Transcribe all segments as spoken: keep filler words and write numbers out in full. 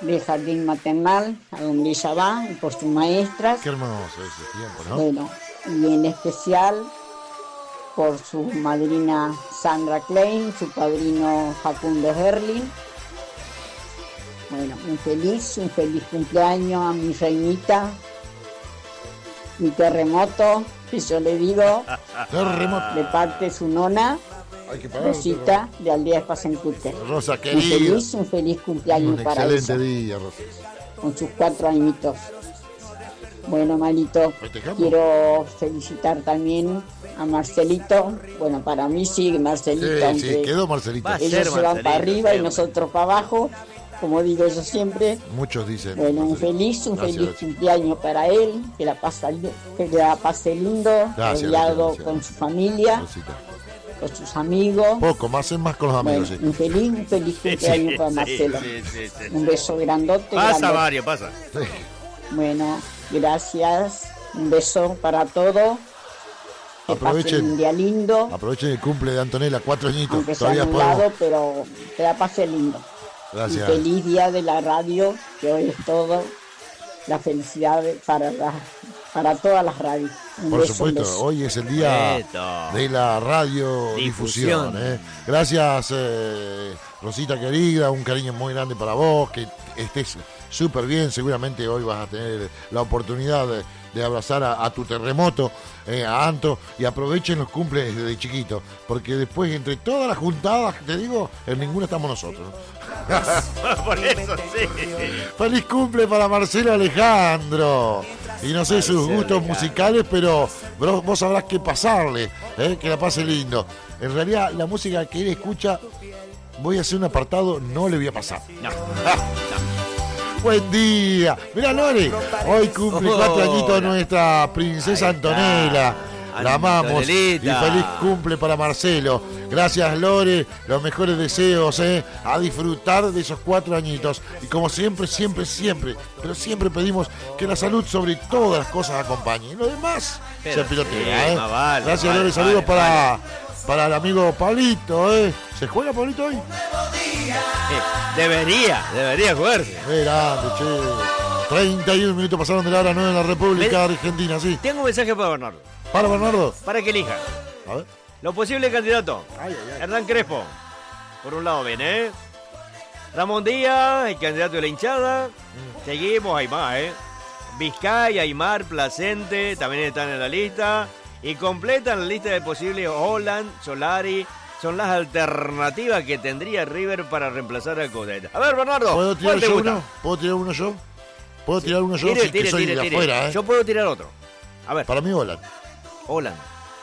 de jardín maternal, a donde ella va, y por sus maestras. Qué hermoso ese tiempo, ¿no? Bueno, y en especial por su madrina Sandra Klein, su padrino Facundo Herling. Bueno, un feliz, un feliz cumpleaños a mi reinita, mi terremoto, que yo le digo, terremoto. De parte de su nona, Rosita, de Aldea Espacencute. Rosa, querida. Un feliz, un feliz cumpleaños un para ella. Excelente día, Rosa. Con sus cuatro añitos. Bueno, Marito, quiero felicitar también a Marcelito. Bueno, para mí sigue Marcelito. Sí, aunque sí, quedó Marcelito. Ellos se van para arriba y nosotros para abajo, como digo yo siempre. Muchos dicen. Bueno, un feliz, un Gracias, feliz gracias. cumpleaños para él, que la pase, que la pase lindo, Gracias, rodeado gracias. con su familia, Rosita. con sus amigos. Poco, más es más con los amigos, Bueno, sí. un feliz, un feliz cumpleaños Sí, para sí, Marcelo. sí, sí, sí. Un beso grandote. Pasa, grandote. Mario, pasa. Sí. Bueno, gracias. Un beso para todos. Que Aprovechen. pasen un día lindo. Aprovechen el cumple de Antonella, cuatro añitos. Aunque sea Todavía nublado, podemos. pero que la pase lindo. Gracias. Y feliz día de la radio, que hoy es todo. La felicidad para, la, para todas las radios. Un Por beso, un supuesto, beso. hoy es el día Esto. de la radiodifusión. Difusión. ¿eh? Gracias, eh, Rosita querida, un cariño muy grande para vos, que estés súper bien. Seguramente hoy vas a tener la oportunidad de, de abrazar a, a tu terremoto, eh, a Anto, y aprovechen los cumples desde chiquito, porque después entre todas las juntadas, te digo, en ninguna estamos nosotros. Por eso sí. Feliz cumple para Marcelo Alejandro. Y no sé sus Marcelo gustos Alejandro. musicales, pero vos, vos sabrás qué pasarle, ¿eh? Que la pase lindo. En realidad, la música que él escucha, voy a hacer un apartado, no le voy a pasar. No. Buen día. Mirá, Lore, hoy cumple Oh, cuatro añitos la- nuestra princesa Ahí está. Antonella. La amamos. Y Antonelita. feliz cumple para Marcelo. Gracias, Lore. Los mejores deseos, ¿eh? A disfrutar de esos cuatro añitos. Y como siempre, siempre, siempre, pero siempre pedimos que la salud sobre todas las cosas acompañe. Y lo demás Pero se pilotea, sí, ¿eh? más vale, Gracias, vale, Lore. Saludos vale, para, vale. para el amigo Pablito, ¿eh? ¿Se juega Pablito hoy? Eh, debería, debería jugarse. Qué grande, che. treinta y un minutos pasaron de la hora nueve en la República Me- Argentina, sí. Tengo un mensaje para Bernardo. Para Bernardo. Para que elija. A ver. Los posibles candidatos. Ay, ay, ay. Hernán Crespo. Por un lado, bien, ¿eh? Ramón Díaz, el candidato de la hinchada. Seguimos, hay más, ¿eh? Vizcay, Aymar, Placente, también están en la lista. Y completan la lista de posibles Holland, Solari. Son las alternativas que tendría River para reemplazar a Codeta. A ver, Bernardo, ¿Puedo tirar ¿cuál te yo gusta? uno? ¿Puedo tirar uno yo? ¿Puedo tirar uno yo? Tire, Sí, que tire, soy tire, de tire. afuera, ¿eh? Yo puedo tirar otro. A ver, Para mí, Holland. Holland.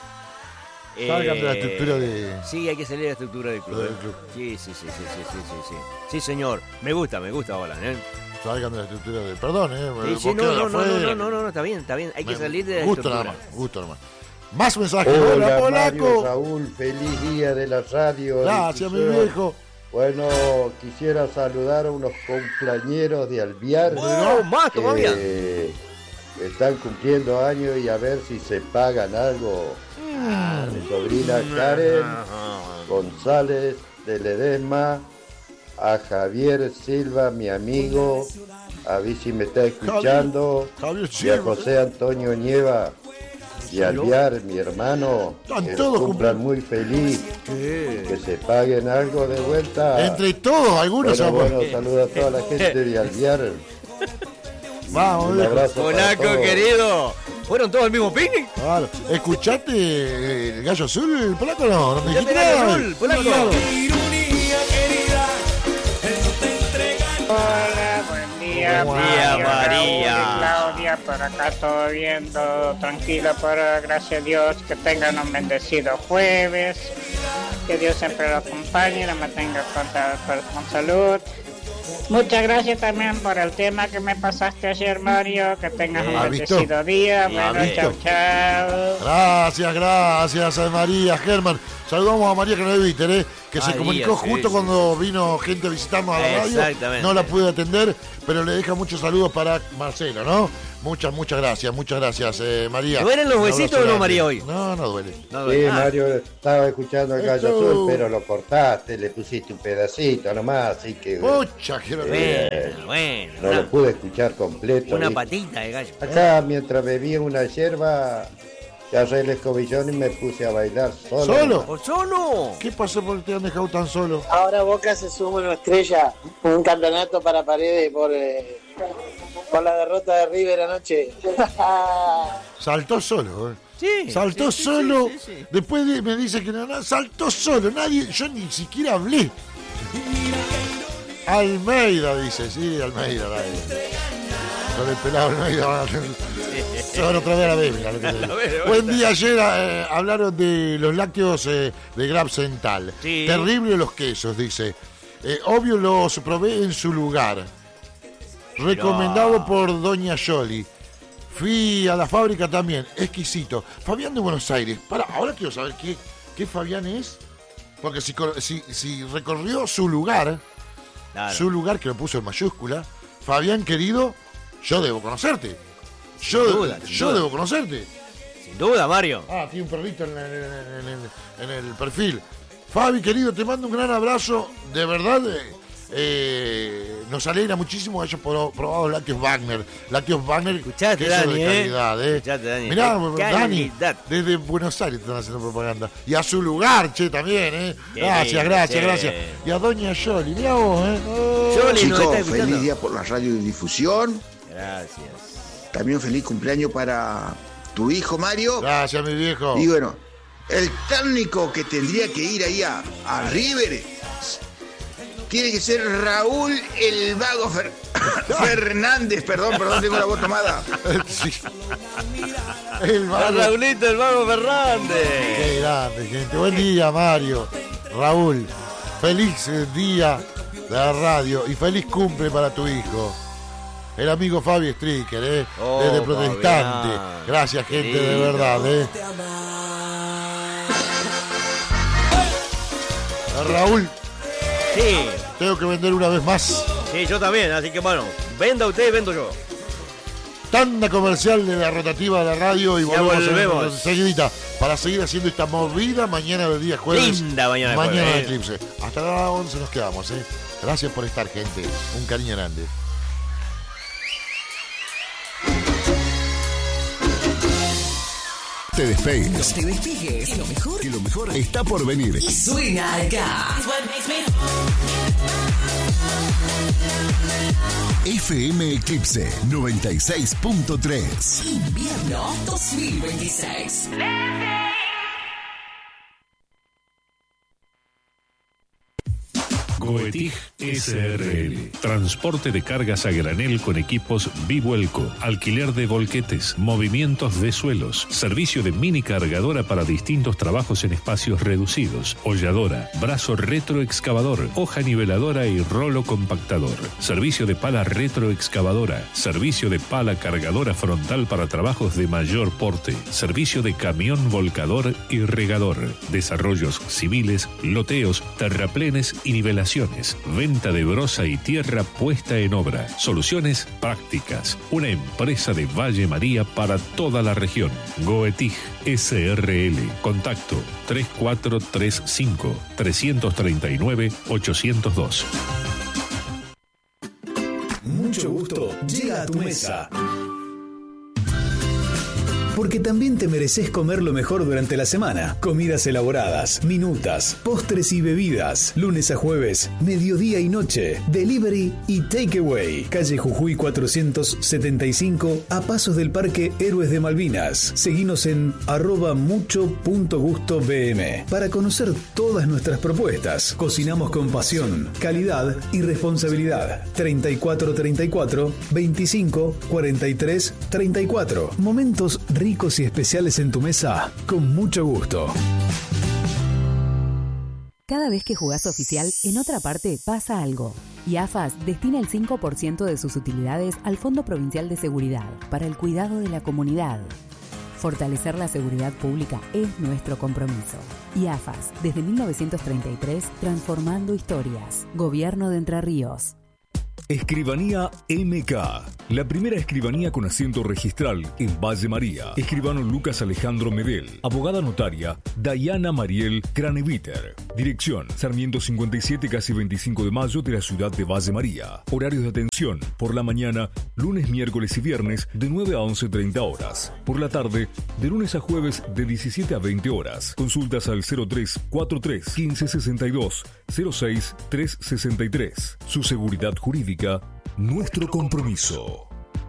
Salgan de la Eh, estructura de... Sí, hay que salir de la estructura del club. Del ¿eh? club. Sí, sí, sí, sí, sí, sí, sí, sí. Sí, señor. Me gusta, me gusta Holland, ¿eh? Salgan de la estructura de... Perdón, ¿eh? Sí, sí, Vos no, quedás no, no, afuera. no, no, no, no, está bien, está bien. Hay que Me- salir de la Gusto estructura. nada más, gusto nada más. Más mensajes. Hola, Hola, Mario, Polaco. Raúl, feliz día de la radio. Gracias, mi difusión. viejo. Bueno, quisiera saludar a unos cumpleañeros de Alviar. No, más todavía. que están cumpliendo años y a ver si se pagan algo. A mi sobrina Karen González de Ledesma, a Javier Silva, mi amigo, a ver si me está escuchando, Javier y a Silva. José Antonio Nieva y a Alviar, mi hermano, Están que todos cumplan muy feliz, que se paguen algo de vuelta. Entre todos, algunos Bueno, somos. bueno, saludo a toda la gente de Alviar. Vamos, Un viejo. abrazo para Polaco, todos. querido. ¿Fueron todos al mismo picnic? Claro. ¿Escuchaste eh, el gallo azul, el polaco? No, no me dijiste Escuchaste el nada. gallo azul, Polaco. Claro. Hola, buen día, Buen día, Mario, María. Raúl y Claudia, por acá todo bien, todo tranquilo, por gracias a Dios, que tengan un bendecido jueves, que Dios siempre lo acompañe y lo mantenga con, con salud. Muchas gracias también por el tema que me pasaste ayer, Mario, que tengas un ¿Has visto? bendecido día, ¿Has bueno, visto? chao, chao. Gracias, gracias a María, Germán. Saludamos a María Craneviter, ¿eh? que Ah, se comunicó sí, justo sí. cuando vino gente a visitarnos a la radio. Exactamente. No la pude atender, pero le deja muchos saludos para Marcelo, ¿no? Muchas, muchas gracias, muchas gracias, eh, María. ¿Duelen los Un huesitos abrazo o no, grande. María, hoy? No, no duele. No, Sí, ah, Mario, estaba escuchando el Gallo Eso. Azul, pero lo cortaste, le pusiste un pedacito nomás, así que Pucha, que no Bueno, bueno. no una, lo pude escuchar completo. una ¿viste? patita de gallo. Acá, mientras bebía una yerba, agarré el escobillón y me puse a bailar solo. ¿Solo? ¿O solo? ¿Qué pasó por te han dejado tan solo? Ahora Boca se suma una estrella, un campeonato para Paredes por, eh, por la derrota de River anoche. Saltó solo, ¿eh? Sí. Saltó sí, sí, solo. sí, sí, sí. Después de- me dice que no, no, saltó solo. Nadie, yo ni siquiera hablé. Almeida dice, sí, Almeida. Dale. Con el pelado Almeida. Se van otra vez a la B, mirá lo que te digo. ver, Buen día, ayer eh, hablaron de los lácteos eh, de Grab Central. Sí. Terrible los quesos, dice. Eh, obvio los probé en su lugar. Recomendado por Doña Yoli. Fui a la fábrica también, exquisito. Fabián de Buenos Aires. Para, ahora quiero saber qué, qué Fabián es. Porque si, cor- si, si recorrió su lugar, Claro. su lugar que lo puso en mayúscula, Fabián querido, yo debo conocerte. Yo, Sin duda, sin yo duda. debo conocerte. Sin duda, Mario. Ah, tiene un perrito en, el- en el, en el perfil. Fabi, querido, te mando un gran abrazo. De verdad, eh, eh, nos alegra muchísimo que hayas pro- probado lácteos Wagner. Lácteos Wagner, Escuchate, queso Dani, de eh. calidad, ¿eh? Escuchate, Dani, Mirá, qué Dani, calidad. desde Buenos Aires te están haciendo propaganda. Y a su lugar, che, también, ¿eh? Qué Gracias, lindo, gracias, che. gracias. Y a Doña Yoli, mirá vos, ¿eh? Oh. Yoli nos está Chicos, escuchando. feliz día por la radiodifusión. Gracias. También feliz cumpleaños para tu hijo Mario. Gracias, mi viejo. Y bueno, el técnico que tendría que ir ahí a, a River tiene que ser Raúl el Vago Fer- Fernández. Perdón, perdón, tengo la voz tomada. Sí. El A vago. Raulito, el Vago Fernández. Qué grande, gente. Buen día, Mario. Raúl, feliz eh, día de la radio y feliz cumple para tu hijo. El amigo Fabi Stricker, ¿eh? Oh, Desde Protestante. Fabián. Gracias, Qué gente, de lindo. verdad, ¿eh? Raúl, Sí, tengo que vender una vez más. sí, yo también. Así que bueno, venda usted y vendo yo. Tanda comercial de la rotativa de la radio y Ya volvemos, volvemos. en- enseguidita para seguir haciendo esta movida mañana del día jueves. Linda mañana de Mañana jueves, de eh. Eclipse. Hasta las once nos quedamos, ¿eh? Gracias por estar, gente. Un cariño grande. Te despegues. Te despegues. Que lo mejor Que lo mejor está por venir. suena acá. F M Eclipse noventa y seis punto tres. Invierno dos mil veintiséis. Goetig S R L. Transporte de cargas a granel con equipos Bivuelco. Alquiler de volquetes. Movimientos de suelos. Servicio de mini cargadora para distintos trabajos en espacios reducidos. Holladora. Brazo retroexcavador. Hoja niveladora y rolo compactador. Servicio de pala retroexcavadora. Servicio de pala cargadora frontal para trabajos de mayor porte. Servicio de camión volcador y regador. Desarrollos civiles, loteos, terraplenes y nivelaciones. Venta de brosa y tierra puesta en obra. Soluciones prácticas. Una empresa de Valle María para toda la región. Goetig S R L. Contacto tres cuatro tres cinco, tres tres nueve, ocho cero dos. Mucho gusto llega a tu mesa. Porque también te mereces comer lo mejor durante la semana. Comidas elaboradas, minutas, postres y bebidas. Lunes a jueves, mediodía y noche. Delivery y takeaway. Calle Jujuy cuatrocientos setenta y cinco, a pasos del Parque Héroes de Malvinas. Seguinos en arroba mucho punto gusto bm para conocer todas nuestras propuestas. Cocinamos con pasión, calidad y responsabilidad. treinta y cuatro treinta y cuatro, veinticinco cuarenta y tres treinta y cuatro. Momentos ricos y especiales en tu mesa, con mucho gusto. Cada vez que jugás oficial, en otra parte pasa algo. Y A F A S destina el cinco por ciento de sus utilidades al Fondo Provincial de Seguridad, para el cuidado de la comunidad. Fortalecer la seguridad pública es nuestro compromiso. Y A F A S, desde mil novecientos treinta y tres, transformando historias. Gobierno de Entre Ríos. Escribanía M K, la primera escribanía con asiento registral en Valle María. Escribano Lucas Alejandro Medel. Abogada notaria Dayana Mariel Craneviter. Dirección Sarmiento cincuenta y siete, casi veinticinco de mayo de la ciudad de Valle María. Horarios de atención: por la mañana, lunes, miércoles y viernes de nueve a once treinta horas. Por la tarde, de lunes a jueves de diecisiete a veinte horas. Consultas al cero tres cuarenta y tres, quince sesenta y dos, cero seis tres sesenta y tres. Su seguridad jurídica, nuestro compromiso.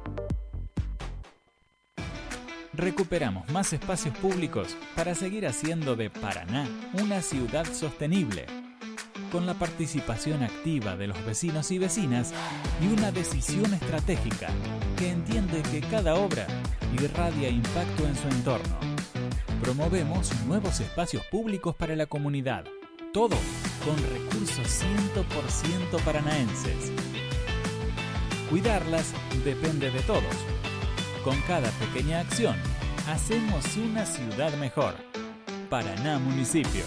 Recuperamos más espacios públicos para seguir haciendo de Paraná una ciudad sostenible, con la participación activa de los vecinos y vecinas y una decisión estratégica que entiende que cada obra irradia impacto en su entorno. Promovemos nuevos espacios públicos para la comunidad, todo con recursos cien por ciento paranaenses. Cuidarlas depende de todos. Con cada pequeña acción, hacemos una ciudad mejor. Paraná Municipio.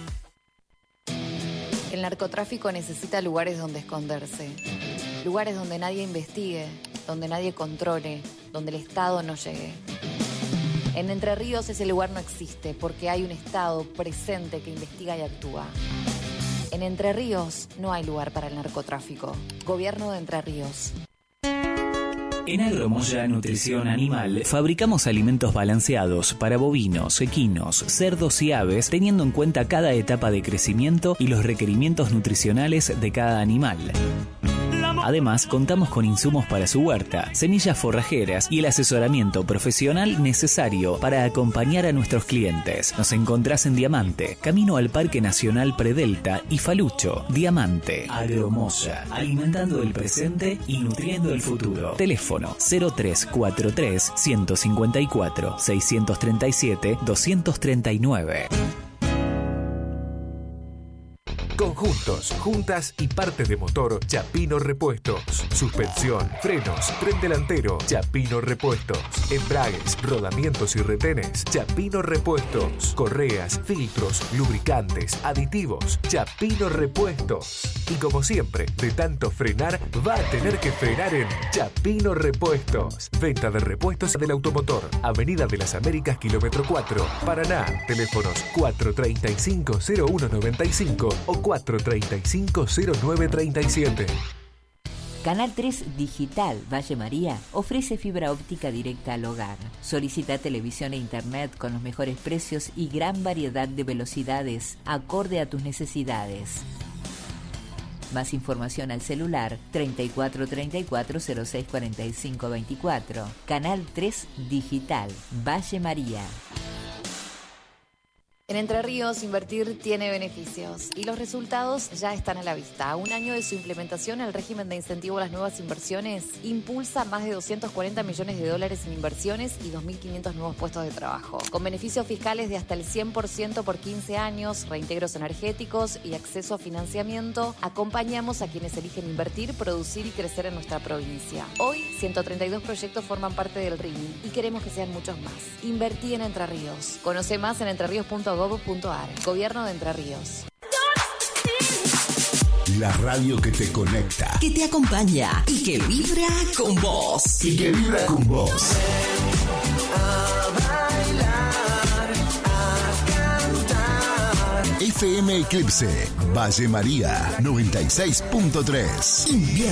El narcotráfico necesita lugares donde esconderse. Lugares donde nadie investigue, donde nadie controle, donde el Estado no llegue. En Entre Ríos ese lugar no existe porque hay un Estado presente que investiga y actúa. En Entre Ríos no hay lugar para el narcotráfico. Gobierno de Entre Ríos. En Agromoya Nutrición Animal fabricamos alimentos balanceados para bovinos, equinos, cerdos y aves, teniendo en cuenta cada etapa de crecimiento y los requerimientos nutricionales de cada animal. Además, contamos con insumos para su huerta, semillas forrajeras y el asesoramiento profesional necesario para acompañar a nuestros clientes. Nos encontrás en Diamante, camino al Parque Nacional Predelta y Falucho. Diamante. Agromoya, alimentando el presente y nutriendo el futuro. Teléfono cero tres cuarenta y tres, ciento cincuenta y cuatro, seiscientos treinta y siete, doscientos treinta y nueve. Conjuntos, juntas y partes de motor, Chapino Repuestos. Suspensión, frenos, tren delantero, Chapino Repuestos. Embragues, rodamientos y retenes, Chapino Repuestos. Correas, filtros, lubricantes, aditivos, Chapino Repuestos. Y como siempre, de tanto frenar, va a tener que frenar en Chapino Repuestos. Venta de repuestos del automotor. Avenida de las Américas, kilómetro cuatro, Paraná. Teléfonos cuatro tres cinco, cero uno nueve cinco o cuatro tres cinco, cero nueve tres siete. Canal tres Digital Valle María ofrece fibra óptica directa al hogar. Solicita televisión e internet con los mejores precios y gran variedad de velocidades acorde a tus necesidades. Más información al celular treinta y cuatro treinta y cuatro, cero seis cuarenta y cinco veinticuatro. Canal tres Digital Valle María. En Entre Ríos, invertir tiene beneficios y los resultados ya están a la vista. A un año de su implementación, el régimen de incentivo a las nuevas inversiones impulsa más de doscientos cuarenta millones de dólares en inversiones y dos mil quinientos nuevos puestos de trabajo. Con beneficios fiscales de hasta el cien por ciento por quince años, reintegros energéticos y acceso a financiamiento, acompañamos a quienes eligen invertir, producir y crecer en nuestra provincia. Hoy, ciento treinta y dos proyectos forman parte del R I M y queremos que sean muchos más. Invertí en Entre Ríos. Conoce más en entreríos punto gob punto ar. Gobierno de Entre Ríos. La radio que te conecta, que te acompaña y que vibra con vos. Y que vibra con vos. A bailar, a cantar. F M Eclipse, Valle María, noventa y seis punto tres. Invierno.